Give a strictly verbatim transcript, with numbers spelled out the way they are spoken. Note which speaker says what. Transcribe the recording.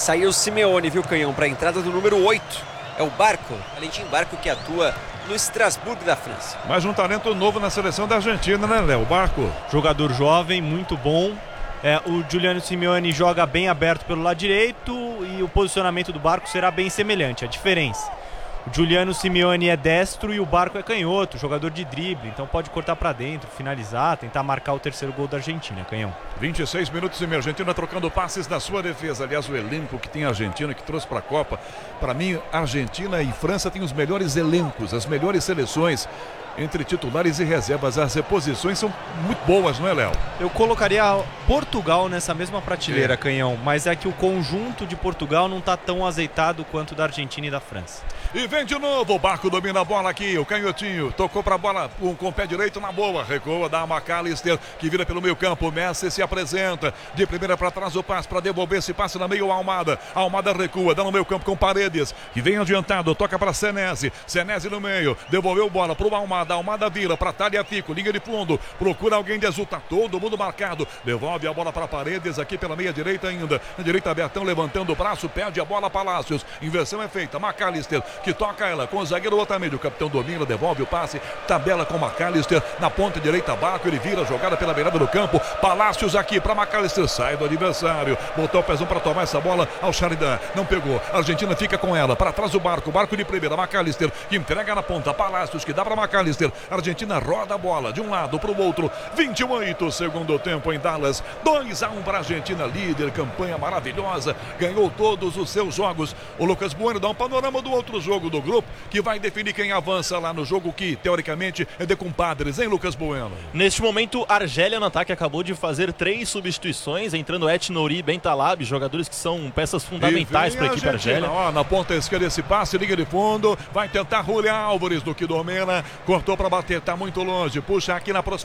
Speaker 1: sair o Simeone, viu, Canhão, para a entrada do número oito. É o Barco, Valentim Barco, que atua no Estrasburgo da França.
Speaker 2: Mais um talento novo na seleção da Argentina, né, Léo? Barco.
Speaker 3: Jogador jovem, muito bom. É, o Giuliano Simeone joga bem aberto pelo lado direito e o posicionamento do Barco será bem semelhante. A diferença: o Giuliano Simeone é destro e o Barco é canhoto, jogador de drible, então pode cortar para dentro, finalizar, tentar marcar o terceiro gol da Argentina, Canhão.
Speaker 2: vinte e seis minutos e meio, Argentina trocando passes na sua defesa. Aliás, o elenco que tem a Argentina, que trouxe para a Copa, para mim, Argentina e França têm os melhores elencos, as melhores seleções. Entre titulares e reservas, as reposições são muito boas, não é, Léo?
Speaker 3: Eu colocaria Portugal nessa mesma prateleira, é. Canhão, mas é que o conjunto de Portugal não está tão azeitado quanto o da Argentina e da França.
Speaker 2: E vem de novo, o Barco domina a bola aqui, o canhotinho tocou para a bola com, com o pé direito na boa, recua, dá a McAllister, que vira pelo meio campo, Messi se apresenta, de primeira para trás o passe para devolver esse passe na meio, Almada, Almada recua, dá no meio campo com Paredes, que vem adiantado, toca para Senesi, Senesi no meio, devolveu bola para o Almada, Almada vira para Tagliafico, linha de fundo, procura alguém de azul, tá todo mundo marcado, devolve a bola para Paredes, aqui pela meia direita ainda, na direita Bertão levantando o braço, perde a bola Palácios, inversão é feita, McAllister, que toca ela com o zagueiro Otamendi, o capitão domina, devolve o passe, tabela com McAllister, na ponta direita Barco, ele vira a jogada pela beirada do campo, Palácios aqui para McAllister, sai do adversário, botou o pezão para tomar essa bola ao Sheridan, não pegou, a Argentina fica com ela, para trás o Barco, Barco de primeira, McAllister, que entrega na ponta, Palácios, que dá para McAllister, a Argentina roda a bola de um lado para o outro, vinte e oito segundo tempo em Dallas, dois a um para a Argentina, líder, campanha maravilhosa, ganhou todos os seus jogos. O Lucas Bueno dá um panorama do outro jogo do grupo, que vai definir quem avança lá no jogo que, teoricamente, é de compadres, hein, Lucas Bueno?
Speaker 4: Neste momento, Argélia no ataque acabou de fazer três substituições, entrando Et Nouri e Bentaleb, jogadores que são peças fundamentais para a equipe Argélia.
Speaker 2: Ó, na ponta esquerda esse passe, liga de fundo, vai tentar Julián Álvares do que domina, cortou para bater, tá muito longe, puxa aqui na proximidade.